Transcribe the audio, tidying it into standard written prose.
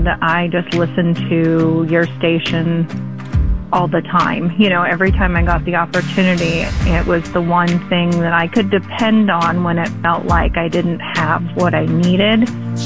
and I just listened to your station all the time. You know, every time I got the opportunity, it was the one thing that I could depend on when it felt like I didn't have what I needed.